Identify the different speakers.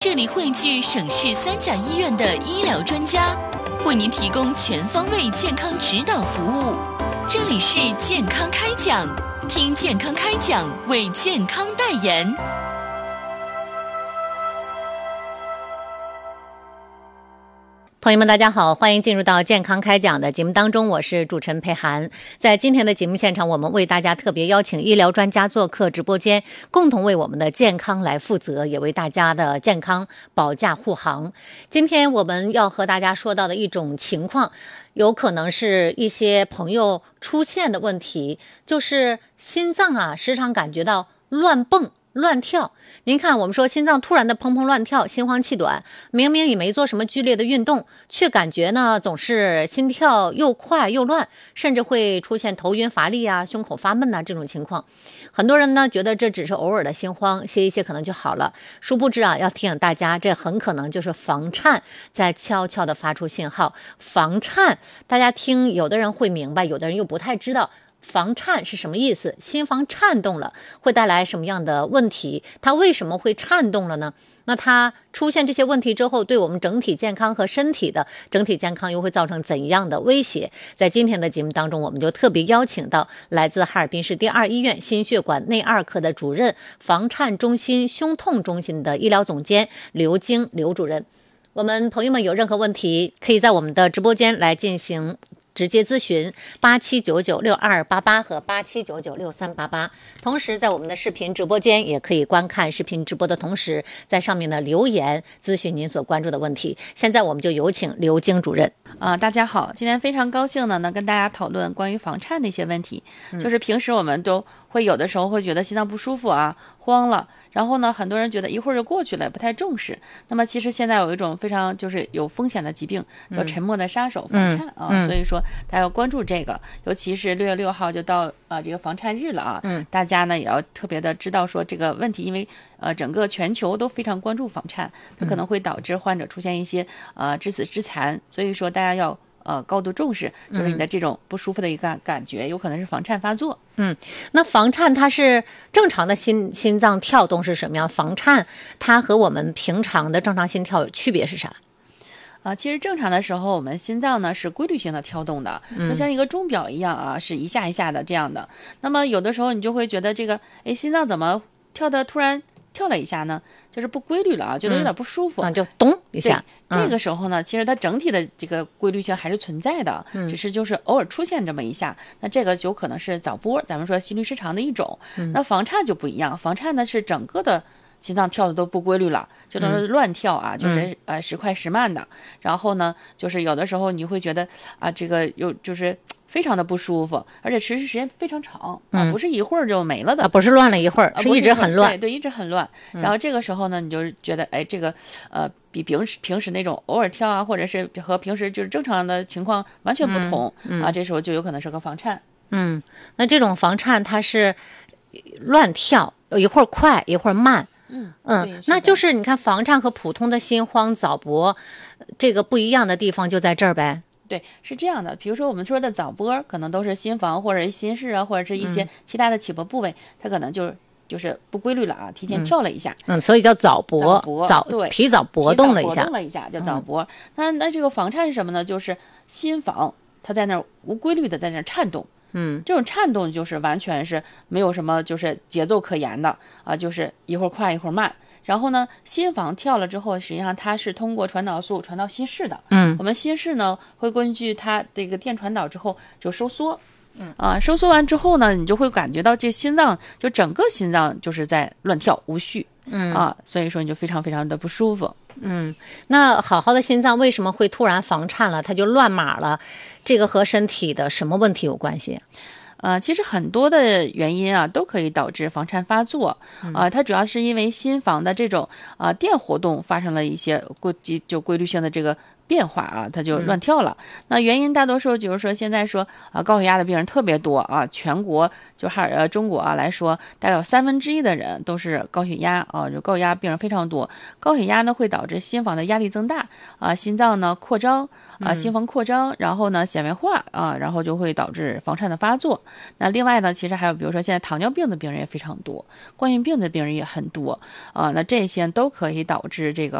Speaker 1: 这里汇聚省市3甲医院的医疗专家，为您提供全方位健康指导服务。这里是健康开讲，听健康开讲，为健康代言。
Speaker 2: 朋友们大家好，欢迎进入到健康开讲的节目当中，我是主持人佩涵。在今天的节目现场，我们为大家特别邀请医疗专家做客直播间，共同为我们的健康来负责，也为大家的健康保驾护航。今天我们要和大家说到的一种情况，有可能是一些朋友出现的问题，就是心脏时常感觉到乱蹦乱跳。您看，我们说心脏突然的砰砰乱跳，心慌气短，明明也没做什么剧烈的运动，却感觉呢总是心跳又快又乱，甚至会出现头晕乏力胸口发闷这种情况。很多人呢觉得这只是偶尔的心慌，歇一歇可能就好了。殊不知要提醒大家，这很可能就是房颤在悄悄的发出信号。房颤大家听，有的人会明白，有的人又不太知道房颤是什么意思，心房颤动了会带来什么样的问题，它为什么会颤动了呢？那它出现这些问题之后，对我们整体健康和身体的整体健康又会造成怎样的威胁？在今天的节目当中，我们就特别邀请到来自哈尔滨市第2医院心血管内2科的主任、房颤中心胸痛中心的医疗总监刘晶刘主任。我们朋友们有任何问题，可以在我们的直播间来进行直接咨询87996288和87996388。同时在我们的视频直播间也可以观看视频直播的同时，在上面的留言咨询您所关注的问题。现在我们就有请刘晶主任。
Speaker 3: 大家好，今天非常高兴呢能跟大家讨论关于房颤的一些问题。就是平时我们都会有的时候会觉得心脏不舒服慌了，然后呢很多人觉得一会儿就过去了，不太重视。那么其实现在有一种非常就是有风险的疾病叫沉默的杀手房颤所以说大家要关注这个，尤其是6月6号就到这个房颤日了大家呢也要特别的知道说这个问题，因为整个全球都非常关注房颤，它可能会导致患者出现一些致死致残，所以说大家要高度重视，就是你的这种不舒服的一个感觉有可能是房颤发作。
Speaker 2: 那房颤它是正常的心脏跳动是什么样？房颤它和我们平常的正常心跳区别是啥？
Speaker 3: 其实正常的时候，我们心脏呢是规律性的跳动的，就像一个钟表一样是一下一下的这样的。那么有的时候你就会觉得这个心脏怎么跳的突然跳了一下呢，就是不规律了觉得有点不舒服
Speaker 2: 就咚一下。
Speaker 3: 这个时候呢其实它整体的这个规律性还是存在的只是就是偶尔出现这么一下，那这个有可能是早波，咱们说心律失常的一种。那房颤就不一样，房颤呢是整个的心脏跳的都不规律了，就都是乱跳就是时快时慢的。然后呢就是有的时候你会觉得这个又就是非常的不舒服，而且持续时间非常长不是一会儿就没了的
Speaker 2: 不是乱了一会儿是一直很乱。
Speaker 3: 对，一直很乱。然后这个时候呢你就觉得这个比平时那种偶尔跳或者是和平时就是正常的情况完全不同这时候就有可能是个房颤。
Speaker 2: 那这种房颤它是乱跳，一会儿快一会儿慢。那就是你看房颤和普通的心慌早搏这个不一样的地方就在这儿呗。
Speaker 3: 对，是这样的。比如说我们说的早波可能都是心房或者心室或者是一些其他的起搏部位它可能就是不规律了提前跳了一下
Speaker 2: 所以叫早搏，
Speaker 3: 对，
Speaker 2: 提早搏动了一下
Speaker 3: 叫早搏。那这个房颤是什么呢？就是心房它在那儿无规律的在那儿颤动。这种颤动就是完全是没有什么就是节奏可言的就是一会儿快一会儿慢。然后呢心房跳了之后，实际上它是通过传导素传到心室的。我们心室呢会根据它这个电传导之后就收缩。收缩完之后呢你就会感觉到这心脏就整个心脏就是在乱跳无序。所以说你就非常非常的不舒服。
Speaker 2: 那好好的心脏为什么会突然房颤了，它就乱码了？这个和身体的什么问题有关系？
Speaker 3: 其实很多的原因都可以导致房颤发作。它主要是因为心房的这种电活动发生了一些规律性的这个变化啊，它就乱跳了。那原因大多数就是说，现在说高血压的病人特别多啊，全国就中国啊来说，大概有1/3的人都是高血压啊，就高血压病人非常多。高血压呢会导致心房的压力增大啊，心脏呢扩张啊，心房扩张，然后呢纤维化啊，然后就会导致房颤的发作。那另外呢，其实还有比如说现在糖尿病的病人也非常多，冠心病的病人也很多啊，那这些都可以导致这个